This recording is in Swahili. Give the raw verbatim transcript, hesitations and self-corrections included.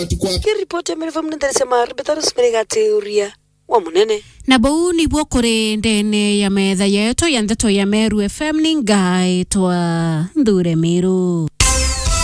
Kiripoti ameriva mnendere sema ribetaro smerega teoria wa munene. Na bau ni bwokore ndene ya metha yeto ya ndeto ya Meru F M ni ngai twa Ndure Miru.